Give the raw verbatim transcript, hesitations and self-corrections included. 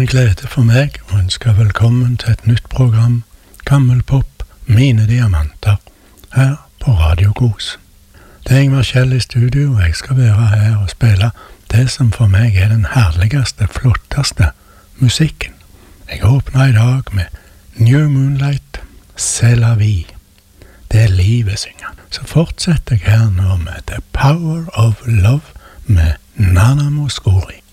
glede for meg å ønske velkommen til et nytt program, Gammelpop, mine diamanter, her på Radio Kos. Det er Ingvar Kjell i studio, og jeg skal være her og spille det som for meg er den herligste, flotteste musikken. Jeg åpner i dag med New Moonlight, C'est la vie. Det er livet synger. Så fortsetter jeg her nå med The Power of Love med Nana Mouskouri.